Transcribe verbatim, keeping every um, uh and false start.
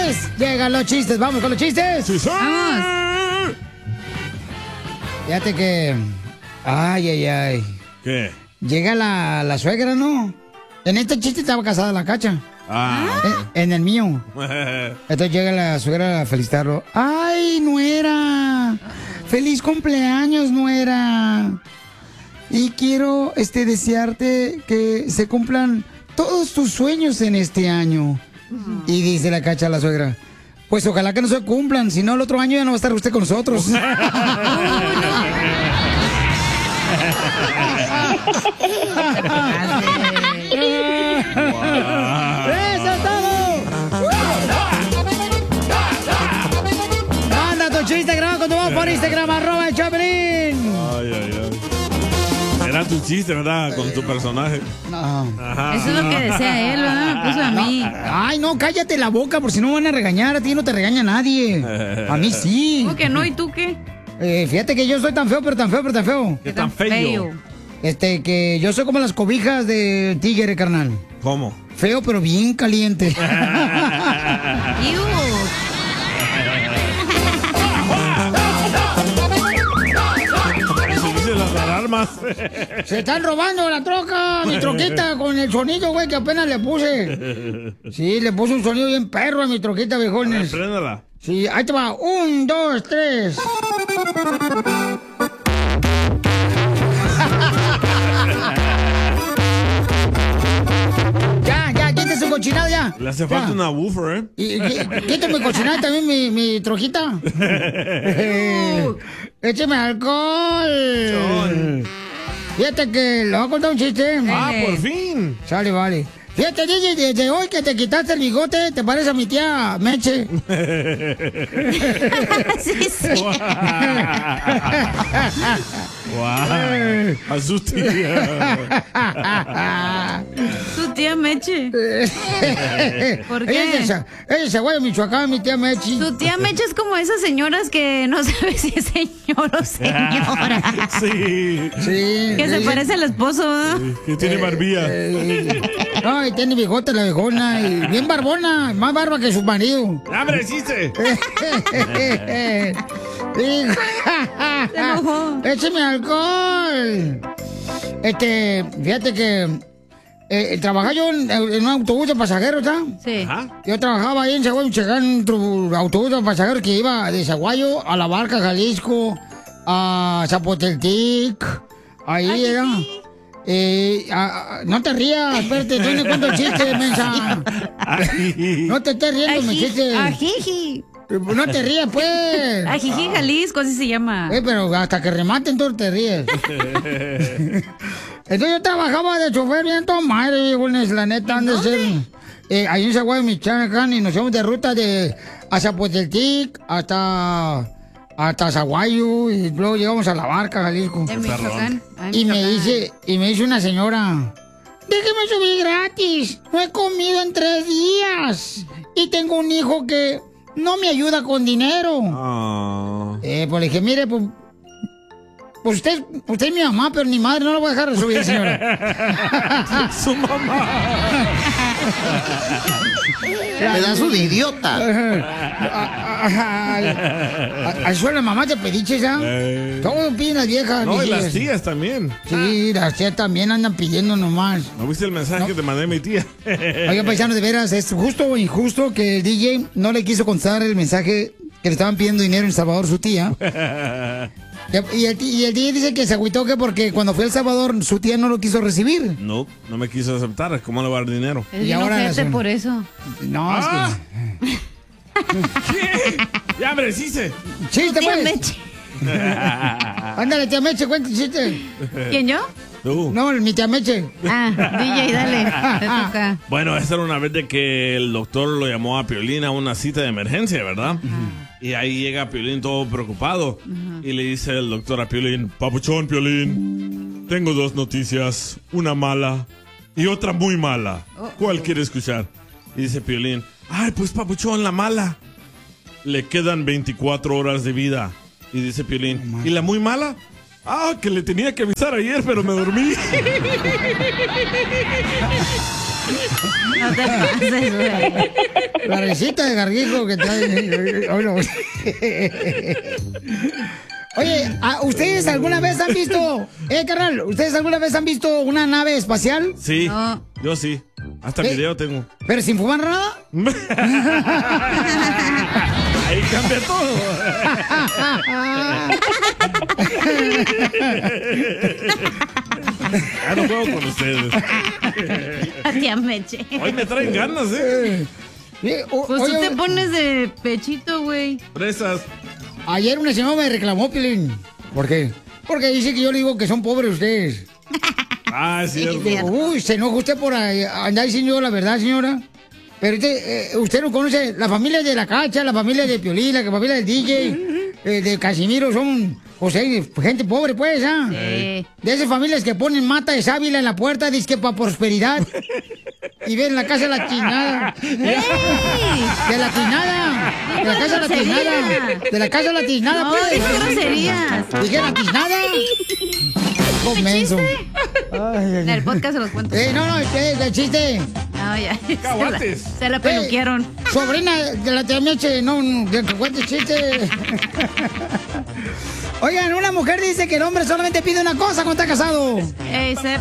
chistes. Llegan los chistes. Vamos con los chistes. Sí, sí. Vamos. Fíjate que... Ay, ay, ay. ¿Qué? Llega la, la suegra, ¿no? En este chiste estaba casada la Cacha. Ah. En, en el mío. Entonces llega la suegra a felicitarlo. ¡Ay, nuera! ¡Feliz cumpleaños, nuera! Y quiero este, desearte que se cumplan todos tus sueños en este año. Uh-huh. Y dice la Cacha a la suegra, pues ojalá que no se cumplan, si no el otro año ya no va a estar usted con nosotros. ¡Eso es todo! ¡Manda tu chiste grabado con tu voz por Instagram, arroba el Chapelín! Ay, ay, ay. Era tu chiste, ¿verdad? Con tu personaje. No. Ajá. Eso es lo que desea él, ¿verdad? Me puso a mí. No. Ay, no, cállate la boca, por si no van a regañar. A ti no te regaña nadie. A mí sí. ¿Cómo que no? ¿Y tú qué? Eh, fíjate que yo soy tan feo, pero tan feo, pero tan feo. ¿Qué tan feo? Este, que yo soy como las cobijas de tigre, carnal. ¿Cómo? Feo, pero bien caliente. Se están robando la troca, mi troquita, con el sonido, güey, que apenas le puse. Sí, le puse un sonido bien perro a mi troquita, viejones. Préndala. Sí, ahí te va. Un, dos, tres. Ya, ya, quítese su cochinado ya. Le hace falta ya. una woofer, ¿eh? Y, y, quítame cochinado también mi, mi trojita. Écheme alcohol. Chon. Fíjate que le voy a contar un chiste. Ah, por fin. Sale, vale. Fíjate, D J, desde hoy que te quitaste el bigote, te parece a mi tía Meche. Sí, sí. Wow. A su tía. Su tía Meche. ¿Por qué? Ella es de Guayo, Michoacán, mi tía Meche. Su tía Meche es como esas señoras que no sabes si es señor o señora. Sí. Sí. Que se parece al esposo, ¿no? Sí, que tiene barbilla. Eh, no, y tiene bigote la viejona. Y bien barbona, más barba que su marido. ¡Hambre, chiste! Se enojó. ¡Écheme alcohol! Este, fíjate que eh, trabajaba yo en, en un autobús de pasajeros, ¿sabes? Sí. Ajá. Yo trabajaba ahí en Zaguayo, Michoacán, en un autobús de pasajeros que iba de Zaguayo a La Barca, Jalisco, a Zapoteltic. Ahí Ay, era. sí. Eh, a, a, no te rías, espérate, estoy ni cuento chiste, mensa. No te estés riendo, mi chiste. Ajiji. No te rías, pues. Ajiji, Jalisco, así se llama. Eh, pero hasta que rematen, tú te ríes. Entonces yo trabajaba de chofer bien todo madre, güeyes, la neta, han de ser. Eh, ahí en Zaguayo, Michoacán, y nos fuimos de ruta de a Zapoteltic hasta. hasta Zaguayo, y luego llegamos a La Barca, Jalisco. En Michoacán. Y me dice, y me dice una señora, déjeme subir gratis, no he comido en tres días. Y tengo un hijo que no me ayuda con dinero. Oh. Eh, pues le dije, mire, pues, pues usted, usted es mi mamá, pero ni madre, no lo voy a dejar de subir, señora. Su mamá. Pedazo de idiota. Al suelo, mamá te pediches, ¿ah? Eh. Todo piden las viejas. No, y dije, las tías también. Sí, las tías también andan pidiendo nomás. ¿No viste el mensaje No. que te mandé a mi tía? Oiga, paisanos, de veras, es justo o injusto que el D J no le quiso contestar el mensaje que le estaban pidiendo dinero en El Salvador su tía. Y el, y el D J dice que se agüitó que porque cuando fue a El Salvador su tía no lo quiso recibir. No, no me quiso aceptar. ¿Cómo le va a dar dinero? Es Y bien ahora ojete la- por eso. No, Ah. es que... ¿Qué? Ya, hombre, chiste. ¡Chiste, Tía pues! Meche. Ándale, tía Meche, cuenta el chiste. ¿Quién, yo? Tú. No, mi tía Meche. Ah, D J, dale. Te toca. Bueno, esta era una vez de que el doctor lo llamó a Piolín a una cita de emergencia, ¿verdad? Y ahí llega Piolín todo preocupado. Y le dice el doctor a Piolín, papuchón, Piolín, tengo dos noticias, una mala y otra muy mala. ¿Cuál quiere escuchar? Y dice Piolín, ay, pues papuchón, la mala. Le quedan veinticuatro horas de vida. Y dice Piolín, ¿y la muy mala? Ah, que le tenía que avisar ayer, pero me dormí. No te pases, güey. La risita de garguijo que trae. Oh, no. Oye, ¿ustedes alguna vez han visto, eh, carnal, ¿ustedes alguna vez han visto una nave espacial? Sí, No. yo sí. Hasta ¿Eh? video tengo. ¿Pero sin fumar nada? Ahí cambia todo. Ya no juego con ustedes. Tía Meche. Hoy me traen ganas, ¿eh? Eh, o- Pues tú oye, te pones de pechito, güey. Presas. ayer una señora me reclamó, Pilín. ¿Por qué? Porque dice que yo le digo que son pobres ustedes. Ah, es cierto. Sí, Uy, se enoja usted por ahí, andar diciendo yo la verdad, señora. Pero usted, eh, usted no conoce la familia de la Cacha, la familia de Piolín, la familia del D J, eh, de Casimiro, son, o sea, gente pobre, pues, ¿ah? Sí. De esas familias que ponen mata de sábila en la puerta, dice que para prosperidad. Y ven la casa de la tinada. De la tinada. De la casa de la tinada. De la casa de la tinada, No, pues. dije groserías. Dije la tinada. Comenzo. En el podcast se los cuento. Eh, no, no, eh, el chiste. No, ya. Caguates. Se la, se la peluquearon. Eh, sobrina de la tía Meche, no, no, de que cuente chiste. Oigan, una mujer dice que el hombre solamente pide una cosa cuando está casado. Ey, se